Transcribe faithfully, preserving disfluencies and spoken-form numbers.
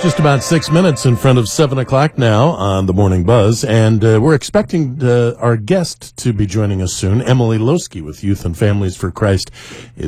Just about six minutes in front of seven o'clock now on the Morning Buzz, and uh, we're expecting uh, our guest to be joining us soon. Emily Losky with Youth and Families for Christ is